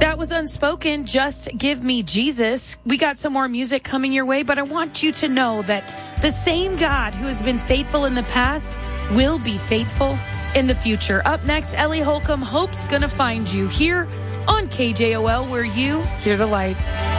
That was Unspoken, Just Give Me Jesus. We got some more music coming your way, but I want you to know that the same God who has been faithful in the past will be faithful in the future. Up next, Ellie Holcomb, Hope's Gonna Find You, here on KJOL, where you hear the light.